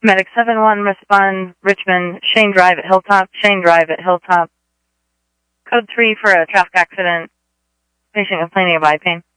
Medic 7-1, respond Richmond, Shane Drive at Hilltop, Shane Drive at Hilltop. Code 3 for a traffic accident. Patient complaining of eye pain.